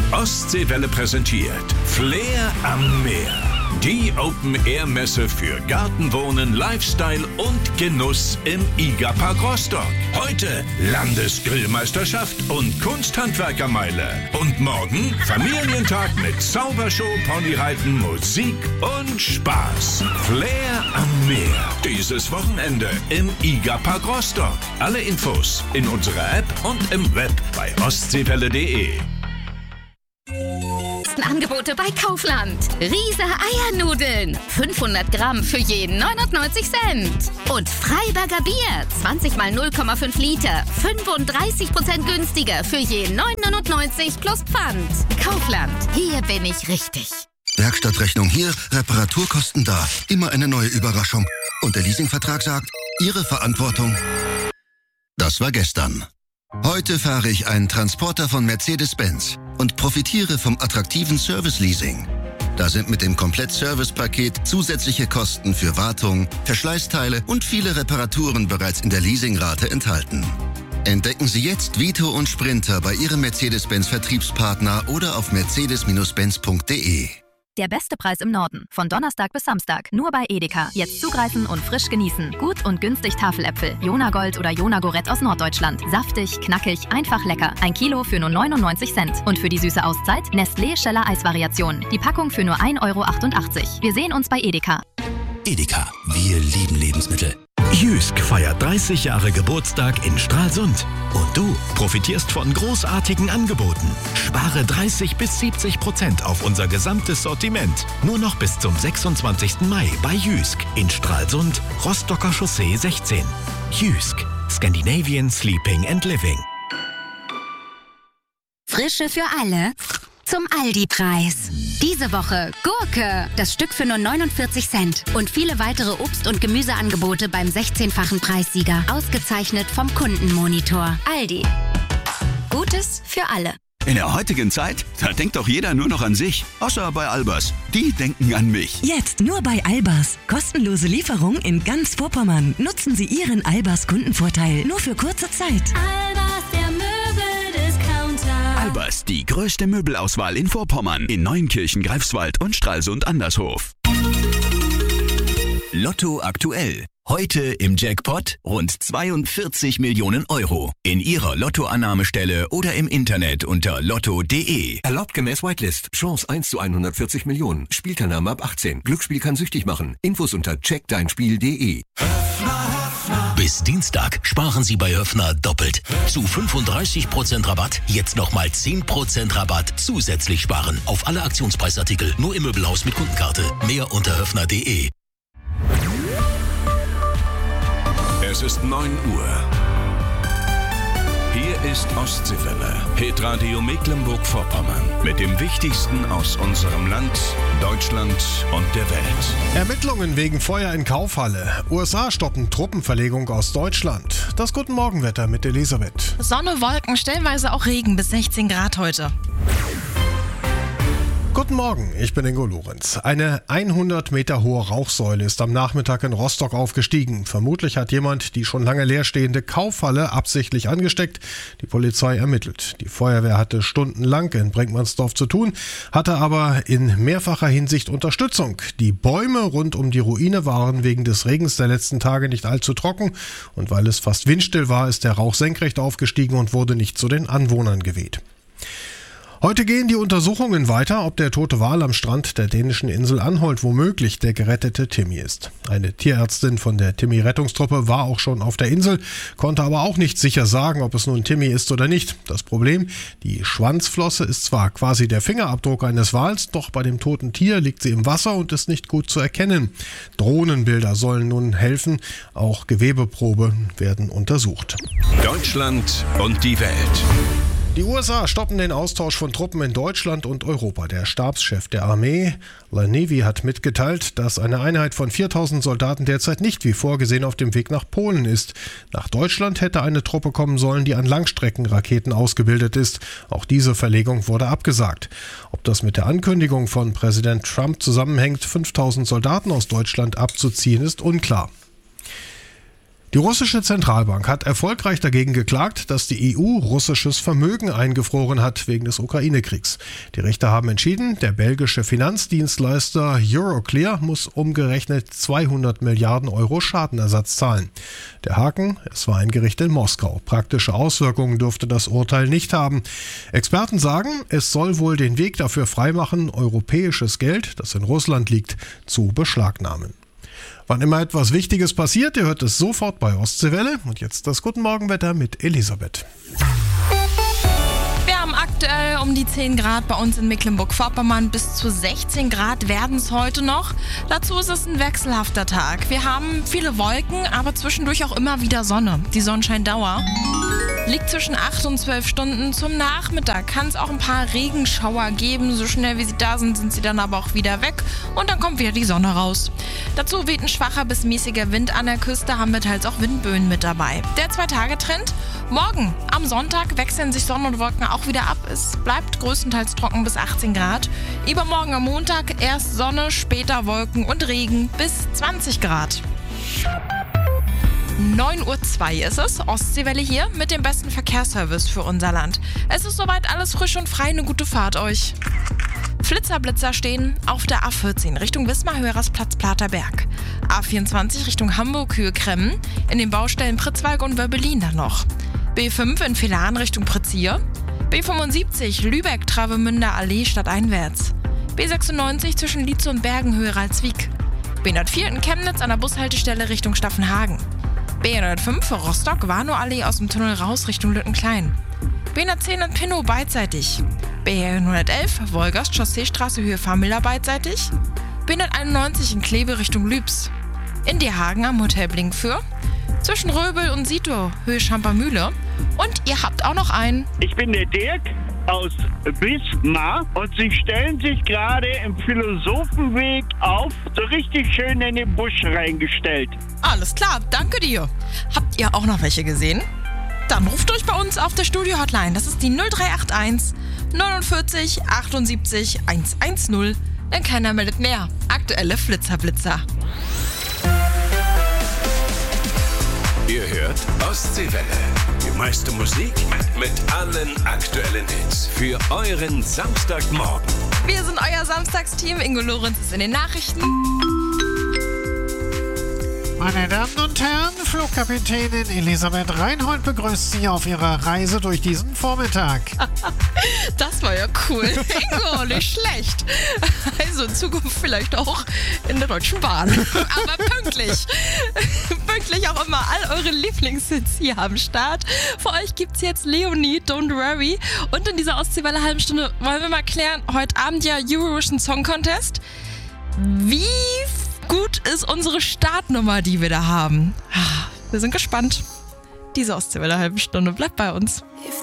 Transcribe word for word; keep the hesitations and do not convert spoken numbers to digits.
Ostseewelle präsentiert Flair am Meer. Die Open-Air-Messe für Gartenwohnen, Lifestyle und Genuss im IGA-Park Rostock. Heute Landesgrillmeisterschaft und Kunsthandwerkermeile. Und morgen Familientag mit Zaubershow, Ponyreiten, Musik und Spaß. Flair am Meer. Dieses Wochenende im IGA-Park Rostock. Alle Infos in unserer App und im Web bei ostseewelle punkt de. Angebote bei Kaufland. Riese Eiernudeln. fünfhundert Gramm für jeden neunundneunzig Cent. Und Freiberger Bier. zwanzig mal null Komma fünf Liter. fünfunddreißig Prozent günstiger für jeden neun neunundneunzig plus Pfand. Kaufland. Hier bin ich richtig. Werkstattrechnung hier, Reparaturkosten da. Immer eine neue Überraschung. Und der Leasingvertrag sagt, Ihre Verantwortung. Das war gestern. Heute fahre ich einen Transporter von Mercedes-Benz und profitiere vom attraktiven Service-Leasing. Da sind mit dem Komplett-Service-Paket zusätzliche Kosten für Wartung, Verschleißteile und viele Reparaturen bereits in der Leasingrate enthalten. Entdecken Sie jetzt Vito und Sprinter bei Ihrem Mercedes-Benz-Vertriebspartner oder auf mercedes Bindestrich benz punkt de. Der beste Preis im Norden. Von Donnerstag bis Samstag. Nur bei Edeka. Jetzt zugreifen und frisch genießen. Gut und günstig Tafeläpfel. Jona Gold oder Jona Gorett aus Norddeutschland. Saftig, knackig, einfach lecker. Ein Kilo für nur neunundneunzig Cent. Und für die süße Auszeit Nestlé Scheller Eisvariation. Die Packung für nur ein Euro achtundachtzig. Wir sehen uns bei Edeka. Edeka. Wir lieben Lebensmittel. Jysk feiert dreißig Jahre Geburtstag in Stralsund. Und du profitierst von großartigen Angeboten. Spare dreißig bis siebzig Prozent auf unser gesamtes Sortiment. Nur noch bis zum sechsundzwanzigsten Mai bei Jysk in Stralsund, Rostocker Chaussee sechzehn. Jysk. Scandinavian Sleeping and Living. Frische für alle zum Aldi-Preis. Diese Woche Gurke, das Stück für nur neunundvierzig Cent. Und viele weitere Obst- und Gemüseangebote beim sechzehnfachen Preissieger. Ausgezeichnet vom Kundenmonitor. Aldi. Gutes für alle. In der heutigen Zeit, da denkt doch jeder nur noch an sich. Außer bei Albers. Die denken an mich. Jetzt nur bei Albers. Kostenlose Lieferung in ganz Vorpommern. Nutzen Sie Ihren Albers Kundenvorteil nur für kurze Zeit. Albers, der Möbeldiscounter. Albers, die größte Möbelauswahl in Vorpommern. In Neuenkirchen, Greifswald und Stralsund Andershof. Lotto aktuell. Heute im Jackpot rund zweiundvierzig Millionen Euro. In Ihrer Lottoannahmestelle oder im Internet unter lotto punkt de. Erlaubt gemäß Whitelist. Chance eins zu hundertvierzig Millionen. Spielteilnahme ab achtzehn. Glücksspiel kann süchtig machen. Infos unter check dein spiel punkt de. Bis Dienstag sparen Sie bei Höffner doppelt. Zu fünfunddreißig Prozent Rabatt, jetzt nochmal zehn Prozent Rabatt zusätzlich sparen. Auf alle Aktionspreisartikel, nur im Möbelhaus mit Kundenkarte. Mehr unter höffner punkt de. Es ist neun Uhr. Hier ist Ostseewelle, Hitradio Mecklenburg-Vorpommern. Mit dem Wichtigsten aus unserem Land, Deutschland und der Welt. Ermittlungen wegen Feuer in Kaufhalle. U S A stoppen Truppenverlegung aus Deutschland. Das Guten Morgenwetter mit Elisabeth. Sonne, Wolken, stellenweise auch Regen bis sechzehn Grad heute. Guten Morgen, ich bin Ingo Lorenz. Eine hundert Meter hohe Rauchsäule ist am Nachmittag in Rostock aufgestiegen. Vermutlich hat jemand die schon lange leerstehende Kaufhalle absichtlich angesteckt. Die Polizei ermittelt. Die Feuerwehr hatte stundenlang in Brinkmannsdorf zu tun, hatte aber in mehrfacher Hinsicht Unterstützung. Die Bäume rund um die Ruine waren wegen des Regens der letzten Tage nicht allzu trocken. Und weil es fast windstill war, ist der Rauch senkrecht aufgestiegen und wurde nicht zu den Anwohnern geweht. Heute gehen die Untersuchungen weiter, ob der tote Wal am Strand der dänischen Insel Anholt womöglich der gerettete Timmy ist. Eine Tierärztin von der Timmy-Rettungstruppe war auch schon auf der Insel, konnte aber auch nicht sicher sagen, ob es nun Timmy ist oder nicht. Das Problem, die Schwanzflosse ist zwar quasi der Fingerabdruck eines Wals, doch bei dem toten Tier liegt sie im Wasser und ist nicht gut zu erkennen. Drohnenbilder sollen nun helfen, auch Gewebeproben werden untersucht. Deutschland und die Welt. Die U S A stoppen den Austausch von Truppen in Deutschland und Europa. Der Stabschef der Armee, Lanevi, hat mitgeteilt, dass eine Einheit von viertausend Soldaten derzeit nicht wie vorgesehen auf dem Weg nach Polen ist. Nach Deutschland hätte eine Truppe kommen sollen, die an Langstreckenraketen ausgebildet ist. Auch diese Verlegung wurde abgesagt. Ob das mit der Ankündigung von Präsident Trump zusammenhängt, fünftausend Soldaten aus Deutschland abzuziehen, ist unklar. Die russische Zentralbank hat erfolgreich dagegen geklagt, dass die E U russisches Vermögen eingefroren hat wegen des Ukraine-Kriegs. Die Richter haben entschieden, der belgische Finanzdienstleister Euroclear muss umgerechnet zweihundert Milliarden Euro Schadenersatz zahlen. Der Haken, es war ein Gericht in Moskau. Praktische Auswirkungen dürfte das Urteil nicht haben. Experten sagen, es soll wohl den Weg dafür freimachen, europäisches Geld, das in Russland liegt, zu beschlagnahmen. Wann immer etwas Wichtiges passiert, ihr hört es sofort bei Ostseewelle. Und jetzt das Guten Morgenwetter mit Elisabeth. Wir haben aktuell um die zehn Grad bei uns in Mecklenburg-Vorpommern. Bis zu sechzehn Grad werden es heute noch. Dazu ist es ein wechselhafter Tag. Wir haben viele Wolken, aber zwischendurch auch immer wieder Sonne. Die Sonnenscheindauer liegt zwischen acht und zwölf Stunden. Zum Nachmittag kann es auch ein paar Regenschauer geben. So schnell wie sie da sind, sind sie dann aber auch wieder weg. Und dann kommt wieder die Sonne raus. Dazu weht ein schwacher bis mäßiger Wind an der Küste, haben wir teils auch Windböen mit dabei. Der Zwei-Tage-Trend: morgen am Sonntag wechseln sich Sonne und Wolken auch wieder ab. Es bleibt größtenteils trocken bis achtzehn Grad. Übermorgen am Montag erst Sonne, später Wolken und Regen bis zwanzig Grad. neun Uhr zwei ist es, Ostseewelle hier mit dem besten Verkehrsservice für unser Land. Es ist soweit alles frisch und frei, eine gute Fahrt euch. Flitzer-Blitzer stehen auf der A vierzehn Richtung Wismar-Höhersplatz Platerberg. A vierundzwanzig Richtung Hamburg-Höhe-Kremmen, in den Baustellen Pritzwalk und Wörbelin dann noch. B fünf in Villahn Richtung Pretzier. B fünfundsiebzig Lübeck-Travemünder Allee stadteinwärts. B sechsundneunzig zwischen Lietze und Bergenhöhe Ralswiek. B hundertvier in Chemnitz an der Bushaltestelle Richtung Staffenhagen. B hundertfünf Rostock Warnow-Allee aus dem Tunnel raus Richtung Lüttenklein. B hundertzehn in Pinnow beidseitig. B hundertelf Wolgast Chausseestraße Höhe Fahrmüller beidseitig. B hunderteinundneunzig in Kleve Richtung Lübs. In Dierhagen am Hotel Blinkfür. Zwischen Röbel und Sito Höhe Schampermühle. Und ihr habt auch noch einen. Ich bin der Dirk aus Wismar und Sie stellen sich gerade im Philosophenweg auf, so richtig schön in den Busch reingestellt. Alles klar, danke dir. Habt ihr auch noch welche gesehen? Dann ruft euch bei uns auf der Studio-Hotline. Das ist die null drei acht eins neunundvierzig achtundsiebzig hundertzehn. Denn keiner meldet mehr. Aktuelle Flitzer-Blitzer. Ihr hört Ostseewelle. Die meiste Musik mit allen aktuellen Hits. Für euren Samstagmorgen. Wir sind euer Samstagsteam. Ingo Lorenz ist in den Nachrichten. Meine Damen und Herren, Flugkapitänin Elisabeth Reinhold begrüßt Sie auf Ihrer Reise durch diesen Vormittag. Das war ja cool. Ingo, nicht schlecht. Also in Zukunft vielleicht auch in der Deutschen Bahn. Aber pünktlich. Pünktlich auch immer all eure Lieblingshits hier am Start. Für euch gibt's jetzt Leonie, Don't Worry. Und in dieser Ostseewelle halben Stunde wollen wir mal klären, heute Abend ja Eurovision Song Contest. Wie gut ist unsere Startnummer, die wir da haben? Wir sind gespannt. Diese Ostseewelle halben Stunde bleibt bei uns.